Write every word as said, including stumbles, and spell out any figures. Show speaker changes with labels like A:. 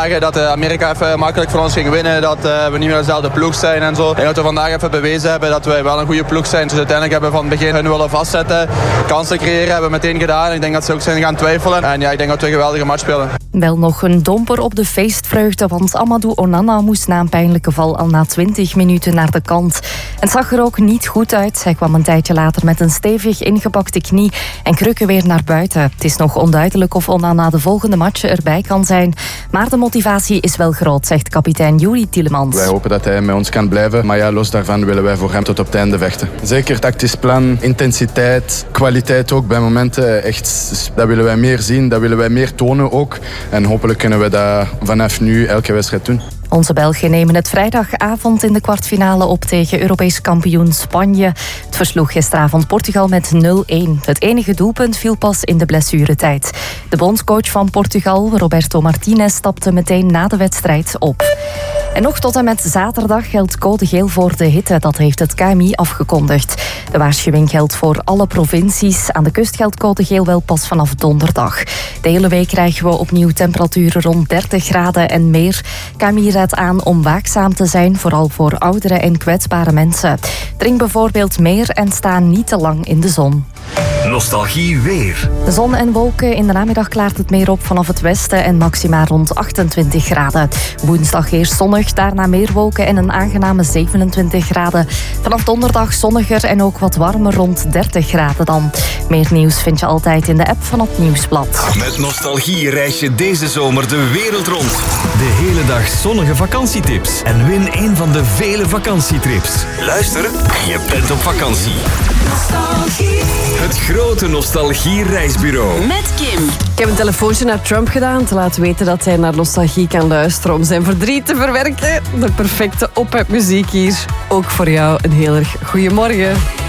A: dagen dat Amerika even makkelijk voor ons ging winnen. Dat uh, we niet meer dezelfde ploeg zijn en zo. Ik denk dat we vandaag even bewezen hebben dat wij wel een goede ploeg zijn. Dus uiteindelijk hebben we van het begin hun willen vastzetten. Kansen creëren hebben we meteen gedaan. Ik denk dat ze ook zijn gaan twijfelen. En ja, ik denk dat we een geweldige match spelen.
B: Wel nog een domper op de feestvreugde, want Amadou Onana moest na een pijnlijke val al na twintig minuten naar de kant. Het zag er ook niet goed uit. Hij kwam een tijdje later met een stevig ingepakte knie en krukken weer naar buiten. Het is nog onduidelijk of Onana de volgende matchen erbij kan zijn. Maar de motivatie is wel groot, zegt kapitein Youri Tielemans.
C: Wij hopen dat hij met ons kan blijven. Maar ja, los daarvan willen wij voor hem tot op het einde vechten. Zeker tactisch plan, intensiteit, kwaliteit ook bij momenten. Echt, dat willen wij meer zien, dat willen wij meer tonen ook. En hopelijk kunnen we dat vanaf nu elke wedstrijd doen.
B: Onze Belgen nemen het vrijdagavond in de kwartfinale op tegen Europees kampioen Spanje. Het versloeg gisteravond Portugal met nul een. Het enige doelpunt viel pas in de blessuretijd. De bondscoach van Portugal, Roberto Martinez, stapte meteen na de wedstrijd op. En nog tot en met zaterdag geldt code geel voor de hitte. Dat heeft het K M I afgekondigd. De waarschuwing geldt voor alle provincies. Aan de kust geldt code geel wel pas vanaf donderdag. De hele week krijgen we opnieuw temperaturen rond dertig graden en meer. K M I raadt aan om waakzaam te zijn, vooral voor oudere en kwetsbare mensen. Drink bijvoorbeeld meer en sta niet te lang in de zon.
D: Nostalgie weer.
B: De zon en wolken. In de namiddag klaart het meer op vanaf het westen en maxima rond achtentwintig graden. Woensdag eerst zonnig, daarna meer wolken en een aangename zevenentwintig graden. Vanaf donderdag zonniger en ook wat warmer rond dertig graden dan. Meer nieuws vind je altijd in de app van het Nieuwsblad.
D: Met Nostalgie reis je deze zomer de wereld rond. De hele dag zonnige vakantietips. En win een van de vele vakantietrips. Luister en je bent op vakantie. Nostalgie. Het grote Nostalgie-reisbureau.
E: Met Kim.
F: Ik heb een telefoontje naar Trump gedaan te laten weten dat hij naar Nostalgie kan luisteren om zijn verdriet te verwerken. De perfecte ophepmuziek hier. Ook voor jou een heel erg goeiemorgen.